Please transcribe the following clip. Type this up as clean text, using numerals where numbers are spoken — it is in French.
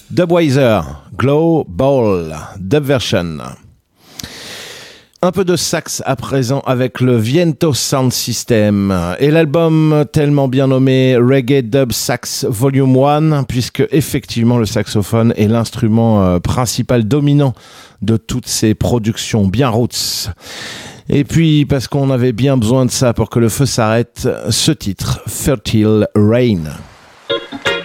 Dubweiser, Global, Dub Version. Un peu de sax à présent avec le Viento Sound System et l'album tellement bien nommé Reggae Dub Sax Volume 1, puisque effectivement le saxophone est l'instrument principal dominant de toutes ces productions bien roots. Et puis parce qu'on avait bien besoin de ça pour que le feu s'arrête, ce titre, Fertile Rain.